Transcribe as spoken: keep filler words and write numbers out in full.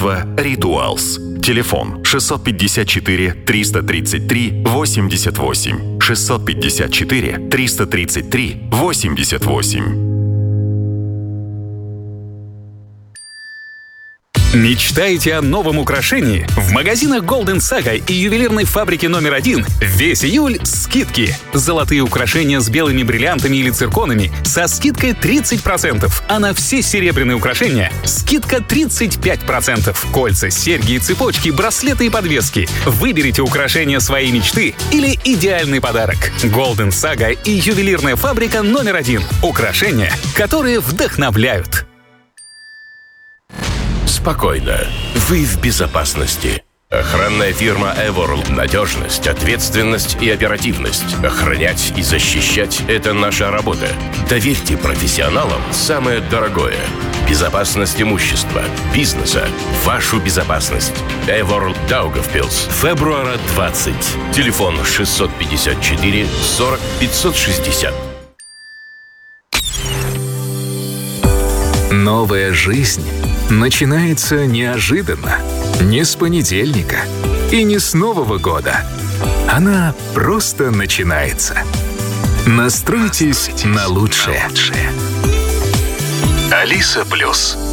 Общество «Ритуалс». Телефон шестьсот пятьдесят четыре триста тридцать три восемьдесят восемь. шестьсот пятьдесят четыре триста тридцать три восемьдесят восемь. Мечтаете о новом украшении? В магазинах Golden Saga и ювелирной фабрике номер один весь июль скидки. Золотые украшения с белыми бриллиантами или цирконами со скидкой тридцать процентов, а на все серебряные украшения скидка тридцать пять процентов. Кольца, серьги и цепочки, браслеты и подвески. Выберите украшения своей мечты или идеальный подарок. Golden Saga и ювелирная фабрика номер один. Украшения, которые вдохновляют. Спокойно. Вы в безопасности. Охранная фирма Эворл. Надежность, ответственность и оперативность. Охранять и защищать – это наша работа. Доверьте профессионалам самое дорогое. Безопасность имущества, бизнеса, вашу безопасность. Эворл Даугавпилс. Фебруара двадцать. Телефон шестьсот пятьдесят четыре сорок пятьсот шестьдесят. Новая жизнь начинается неожиданно. Не с понедельника и не с Нового года. Она просто начинается. Настройтесь на лучшее. Алиса Плюс.